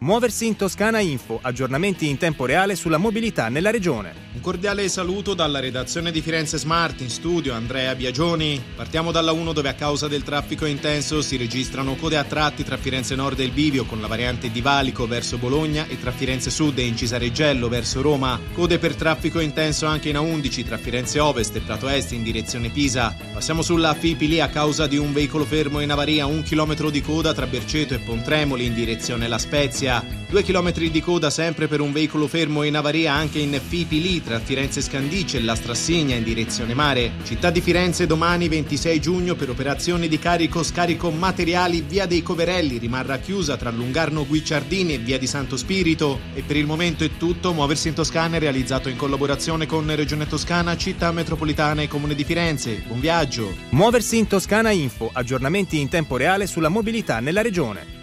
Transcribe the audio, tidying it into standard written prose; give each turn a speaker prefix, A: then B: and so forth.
A: Muoversi in Toscana Info, aggiornamenti in tempo reale sulla mobilità nella regione.
B: Un cordiale saluto dalla redazione di Firenze Smart, in studio Andrea Biagioni. Partiamo dalla 1 dove a causa del traffico intenso si registrano code a tratti tra Firenze Nord e il Bivio con la variante di Valico verso Bologna e tra Firenze Sud e Incisareggello verso Roma. Code per traffico intenso anche in A11 tra Firenze Ovest e Prato Est in direzione Pisa. Passiamo sulla Fipili a causa di un veicolo fermo in avaria, 1 chilometro di coda tra Berceto e Pontremoli in direzione La Spezia. 2 chilometri di coda sempre per un veicolo fermo in avaria anche in Fipili tra Firenze Scandicci e La Strassigna in direzione mare. Città di Firenze domani 26 giugno per operazioni di carico-scarico materiali via dei Coverelli rimarrà chiusa tra Lungarno Guicciardini e via di Santo Spirito. E per il momento è tutto. Muoversi in Toscana è realizzato in collaborazione con Regione Toscana, Città Metropolitana e Comune di Firenze. Buon viaggio!
A: Muoversi in Toscana Info, aggiornamenti in tempo reale sulla mobilità nella regione.